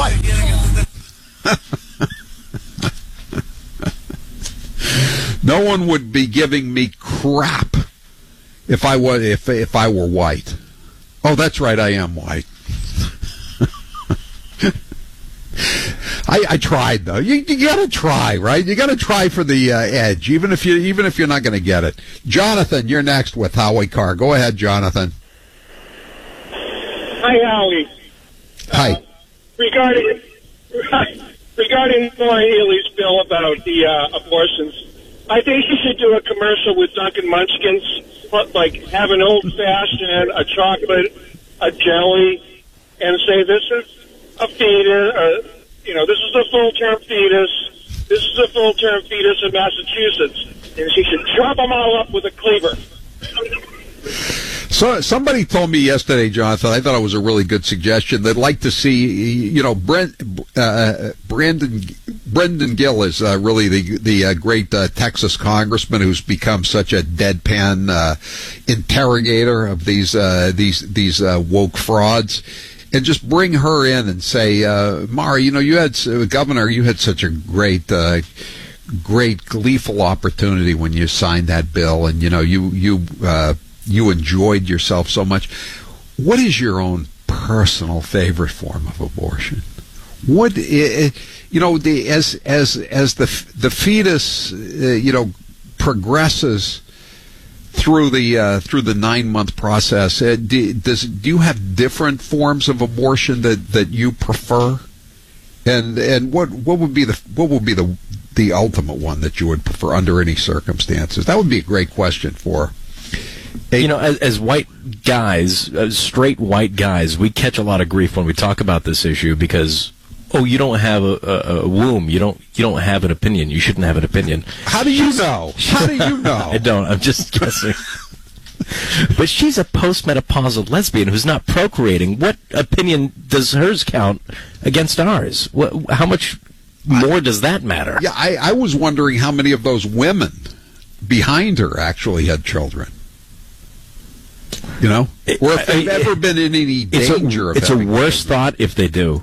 white. No one would be giving me crap if I were white. Oh, that's right, I am white. I tried though. You got to try, right? You got to try for the edge, even if you're not going to get it. Jonathan, you're next with Howie Carr. Go ahead, Jonathan. Hi, Howie. Hi. Regarding Laura Healy's bill about the abortions, I think you should do a commercial with Dunkin' Munchkins, like have an old-fashioned, a chocolate, a jelly, and say this is a fetus, this is a full-term fetus. This is a full-term fetus in Massachusetts. And she should chop them all up with a cleaver. So somebody told me yesterday, Jonathan, I thought it was a really good suggestion. They'd like to see, Brendan Gill is really the great Texas congressman who's become such a deadpan interrogator of these woke frauds. And just bring her in and say, Mara, you had Governor, you had such a great gleeful opportunity when you signed that bill, and you enjoyed yourself so much. What is your own personal favorite form of abortion? What as the fetus progresses through the 9-month process, do you have different forms of abortion that you prefer? And what would be the ultimate one that you would prefer under any circumstances? That would be a great question for. As white guys, straight white guys, we catch a lot of grief when we talk about this issue because, you don't have a womb. You don't have an opinion. You shouldn't have an opinion. How do you know? I don't. I'm just guessing. But she's a postmenopausal lesbian who's not procreating. What opinion does hers count against ours? How much more does that matter? Yeah, I was wondering how many of those women behind her actually had children. Or if they've ever been in any danger of it. It's a worse thought if they do.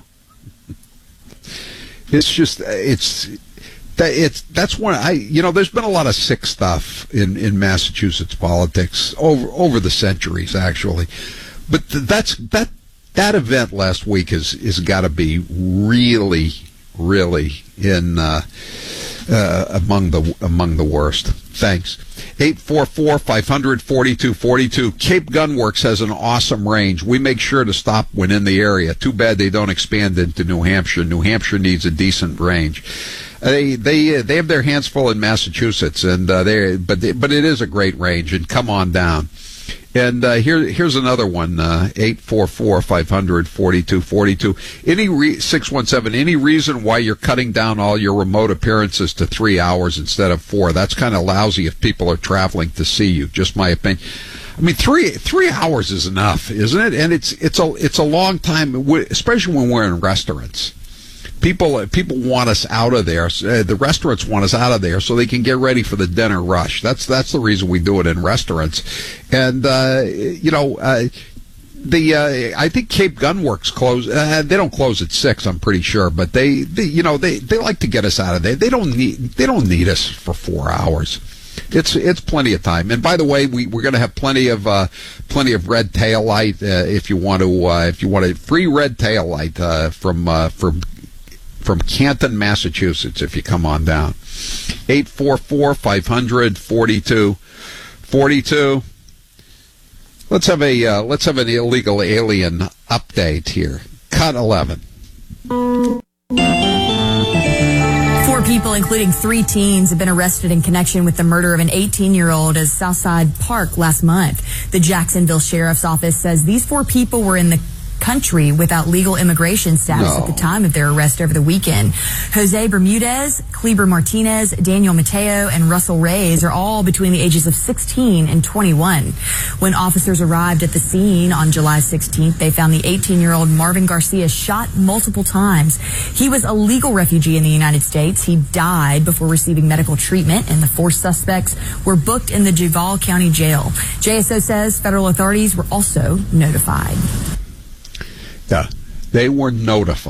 It's just that's one. There's been a lot of sick stuff in Massachusetts politics over the centuries, actually. But that event last week has got to be really, really in among the worst. Thanks. 844-500-4242. Cape Gunworks has an awesome range. We make sure to stop when in the area. Too bad they don't expand into New Hampshire. New Hampshire needs a decent range. They have their hands full in Massachusetts, and but it is a great range. And come on down. And here's another one. 844-500-4242. 617. Any reason why you're cutting down all your remote appearances to 3 hours instead of 4? That's kind of lousy if people are traveling to see you. Just my opinion. I mean, 3 hours is enough, isn't it? And it's a long time, especially when we're in restaurants. People want us out of there. The restaurants want us out of there so they can get ready for the dinner rush. That's the reason we do it in restaurants. And I think Cape Gunworks close. They don't close at 6. I'm pretty sure, but they like to get us out of there. They don't need us for 4 hours. It's plenty of time. And by the way, we're going to have plenty of red tail light if you want a free red tail light from Canton, Massachusetts, if you come on down. 844-500-4242. Let's have an illegal alien update here. Cut 11. 4 people, including 3 teens, have been arrested in connection with the murder of an 18-year-old at Southside Park last month. The Jacksonville Sheriff's Office says these 4 people were in the country without legal immigration status at the time of their arrest over the weekend. Jose Bermudez, Kleber Martinez, Daniel Mateo, and Russell Reyes are all between the ages of 16 and 21. When officers arrived at the scene on July 16th, they found the 18-year-old Marvin Garcia shot multiple times. He was a legal refugee in the United States. He died before receiving medical treatment, and the 4 suspects were booked in the Duval County Jail. JSO says federal authorities were also notified. Yeah, they were notified.